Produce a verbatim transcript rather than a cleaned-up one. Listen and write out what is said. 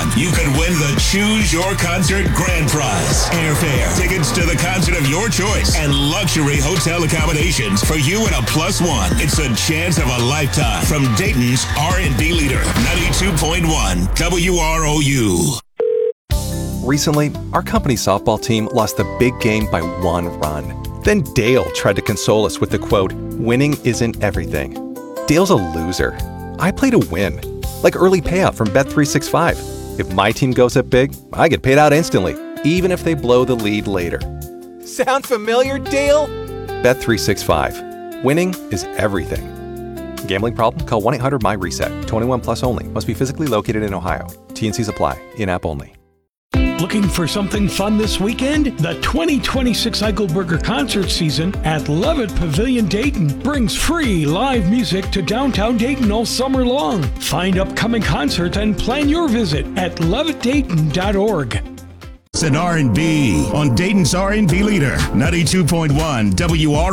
one, you could win the Choose Your Concert grand prize. Airfare, tickets to the concert of your choice, and luxury hotel accommodations for you and a plus one. It's a chance of a lifetime from Dayton's R and B leader, ninety-two point one W R O U. Recently, our company softball team lost the big game by one run. Then Dale tried to console us with the quote, "Winning isn't everything." Dale's a loser. I play to win. Like early payout from Bet three sixty-five. If my team goes up big, I get paid out instantly, even if they blow the lead later. Sound familiar, Dale? Bet three sixty-five. Winning is everything. Gambling problem? Call one eight hundred M Y reset. twenty-one plus only. Must be physically located in Ohio. T and Cs apply. In-app only. Looking for something fun this weekend? The twenty twenty-six Eichelberger concert season at Levitt Pavilion Dayton brings free live music to downtown Dayton all summer long. Find upcoming concerts and plan your visit at levitt dayton dot org. It's an R and B on Dayton's R and B leader, ninety-two point one W R